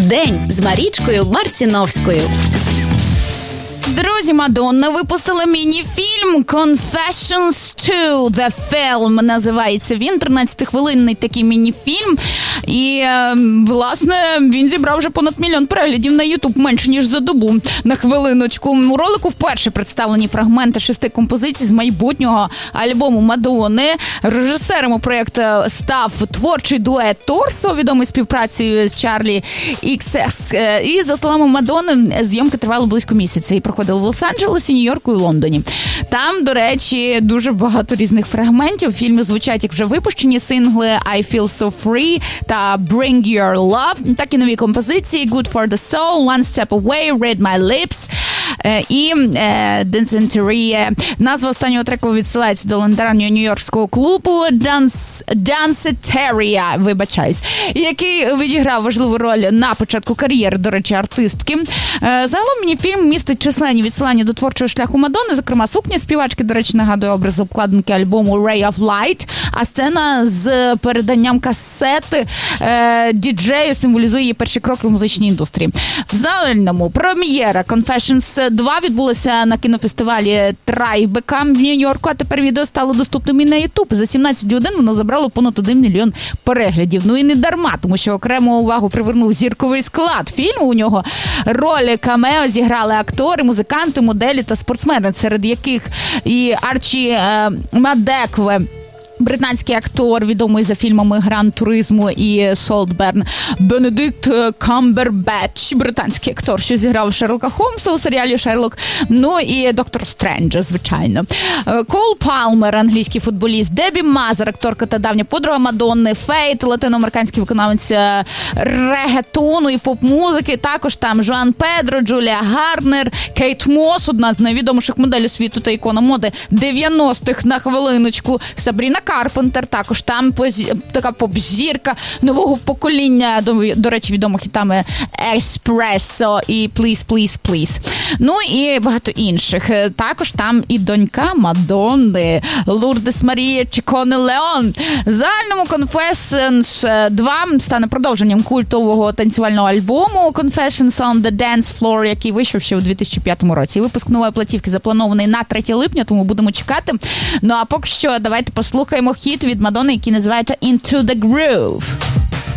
День з Марічкою Марціновською. Друзі, Мадонна випустила міні-фільм Confessions 2 The Film, називається він, 13-хвилинний такий міні-фільм. І, власне, він зібрав вже понад 1 мільйон переглядів на YouTube, менше ніж за добу, на хвилиночку. У ролику вперше представлені фрагменти 6 композицій з майбутнього альбому Мадонни. Режисером проєкту став творчий дует Торсо, відомий співпрацею з Чарлі XCX. І, за словами Мадонни, зйомки тривали близько місяця і проходили в Лос-Анджелесі, Нью-Йорку і Лондоні. Там, до речі, дуже багато різних фрагментів. В фільмі звучать як вже випущені сингли I Feel So Free та Bring Your Love, так і нові композиції Good For The Soul, One Step Away, Read My Lips і Danceteria. Назва останнього треку відсилається до легендарного нью-йоркського клубу Danceteria, вибачаюсь, який відіграв важливу роль на початку кар'єри, до речі, артистки. Загалом міні-фільм містить численні відсилання до творчого шляху Мадонни, зокрема сукня співачки, до речі, нагадує образ обкладинки альбому Ray of Light, а сцена з переданням касети діджею символізує її перші кроки в музичній індустрії. В загальному прем'єра Confessions 2 відбулася на кінофестивалі Трайбека в Нью-Йорку, а тепер відео стало доступним і на YouTube. За 17 годин воно забрало понад 1 мільйон переглядів. Ну і не дарма, тому що окрему увагу привернув зірковий склад фільму. У нього ролі камео зіграли актори, музиканти, моделі та спортсмени, серед яких і Арчі Мадекве, британський актор, відомий за фільмами «Гран Туризмо» і «Солтберн», Бенедикт Камбербетч, британський актор, що зіграв Шерлока Холмса у серіалі «Шерлок», ну і доктор Стренджа, звичайно. Кол Палмер, англійський футболіст, Дебі Мазер, акторка та давня подруга Мадонни, Фейт, латиноамериканський виконавець регетону і поп-музики, також там Жоан Педро, Джулія Гарнер, Кейт Мос, одна з найвідоміших моделей світу та ікона моди 90-х, на хвилиночку, Сабріна Карпентер, також там така поп-зірка нового покоління, до речі, відомо хітами «Еспресо» і «Please, please, please». Ну і багато інших. Також там і донька Мадонни, Лурдес Марія Чіконе Леон. В загальному Confessions 2 стане продовженням культового танцювального альбому Confessions on the Dance Floor, який вийшов ще у 2005 році. Випуск нової платівки запланований на 3 липня, тому будемо чекати. Ну а поки що давайте послухаємо хіт від Мадонни, який називається «Into the Groove».